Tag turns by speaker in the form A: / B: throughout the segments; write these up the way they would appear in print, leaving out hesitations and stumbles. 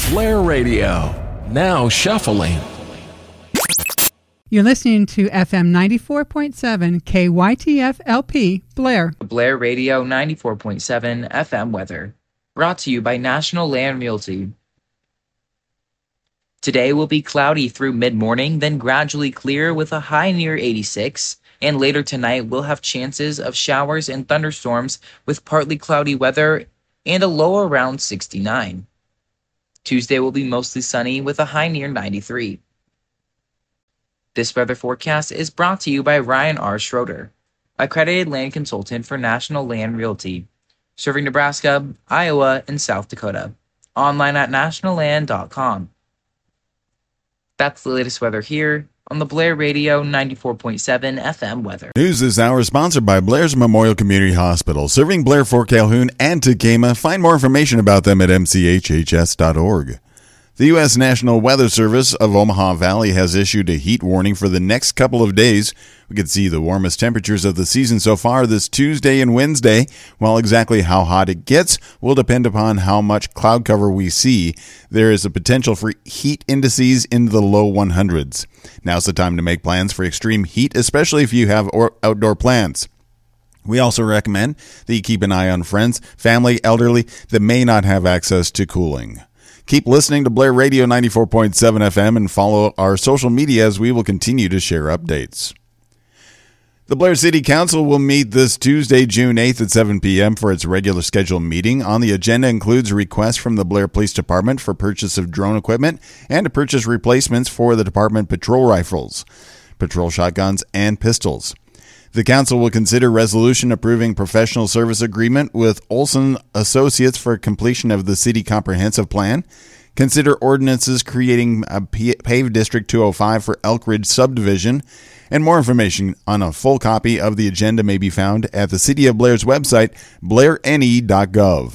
A: Blair Radio, now shuffling.
B: You're listening to FM 94.7 KYTF LP, Blair.
C: Blair Radio 94.7 FM weather. Brought to you by National Land Realty. Today will be cloudy through mid-morning, then gradually clear with a high near 86. And later tonight, we'll have chances of showers and thunderstorms with partly cloudy weather and a low around 69. Tuesday will be mostly sunny with a high near 93. This weather forecast is brought to you by Ryan R. Schroeder, accredited land consultant for National Land Realty, serving Nebraska, Iowa, and South Dakota. Online at nationalland.com. That's the latest weather here on the Blair Radio 94.7 FM weather.
D: News this hour is sponsored by Blair's Memorial Community Hospital, serving Blair, Fort Calhoun, and Tekamah. Find more information about them at mchhs.org. The U.S. National Weather Service of Omaha Valley has issued a heat warning for the next couple of days. We could see the warmest temperatures of the season so far this Tuesday and Wednesday, while exactly how hot it gets will depend upon how much cloud cover we see. There is a potential for heat indices in the low 100s. Now's the time to make plans for extreme heat, especially if you have outdoor plans. We also recommend that you keep an eye on friends, family, elderly that may not have access to cooling. Keep listening to Blair Radio 94.7 FM and follow our social media as we will continue to share updates. The Blair City Council will meet this Tuesday, June 8th at 7 p.m. for its regular scheduled meeting. On the agenda includes a request from the Blair Police Department for purchase of drone equipment and to purchase replacements for the department patrol rifles, patrol shotguns, and pistols. The council will consider resolution approving professional service agreement with Olson Associates for completion of the city comprehensive plan, consider ordinances creating a paved District 205 for Elk Ridge subdivision, and more information on a full copy of the agenda may be found at the City of Blair's website, blairne.gov.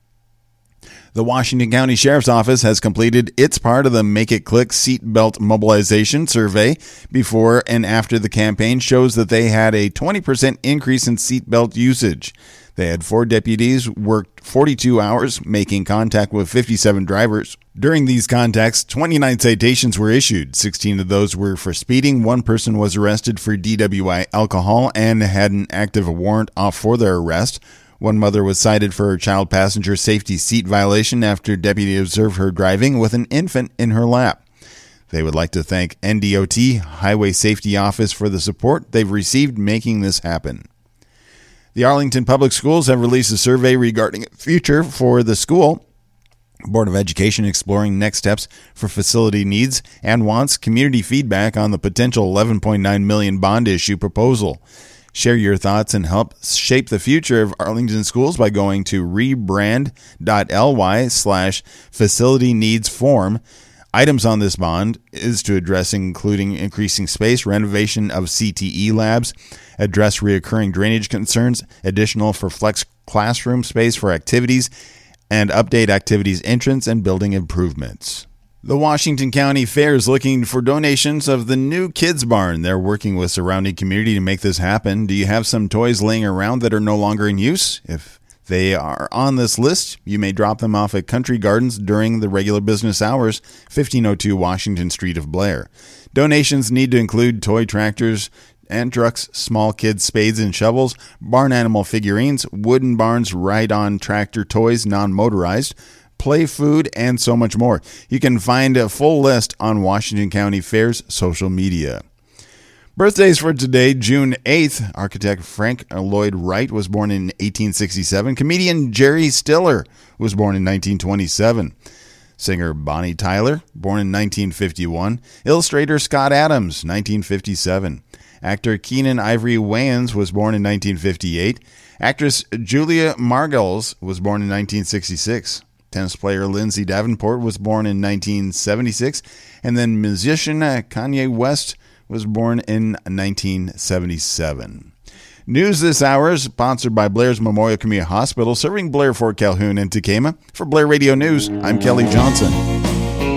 D: The Washington County Sheriff's Office has completed its part of the Make It Click seatbelt mobilization survey. Before and after the campaign shows that they had a 20% increase in seatbelt usage. They had 4 deputies worked 42 hours, making contact with 57 drivers. During these contacts, 29 citations were issued. 16 of those were for speeding. 1 person was arrested for DWI alcohol and had an active warrant off for their arrest. 1 mother was cited for her child passenger safety seat violation after deputy observed her driving with an infant in her lap. They would like to thank NDOT Highway Safety Office for the support they've received making this happen. The Arlington Public Schools have released a survey regarding the future for the school. Board of Education exploring next steps for facility needs and wants community feedback on the potential $11.9 million bond issue proposal. Share your thoughts and help shape the future of Arlington schools by going to rebrand.ly/facility needs form. Items on this bond is to address including increasing space, renovation of CTE labs, address reoccurring drainage concerns, additional for flex classroom space for activities, and update activities entrance and building improvements. The Washington County Fair is looking for donations of the new Kids Barn. They're working with surrounding community to make this happen. Do you have some toys laying around that are no longer in use? If they are on this list, you may drop them off at Country Gardens during the regular business hours, 1502 Washington Street of Blair. Donations need to include toy tractors and trucks, small kids' spades and shovels, barn animal figurines, wooden barns, ride-on tractor toys, non-motorized, play food, and so much more. You can find a full list on Washington County Fair's social media. Birthdays for today, June 8th. Architect Frank Lloyd Wright was born in 1867. Comedian Jerry Stiller was born in 1927. Singer Bonnie Tyler, born in 1951. Illustrator Scott Adams, 1957. Actor Keenan Ivory Wayans was born in 1958. Actress Julia Margulies was born in 1966. Tennis player Lindsay Davenport was born in 1976. And then musician Kanye West was born in 1977. News this hour is sponsored by Blair's Memorial Community Hospital, serving Blair, Fort Calhoun, and Tekamah. For Blair Radio News, I'm Kelly Johnson.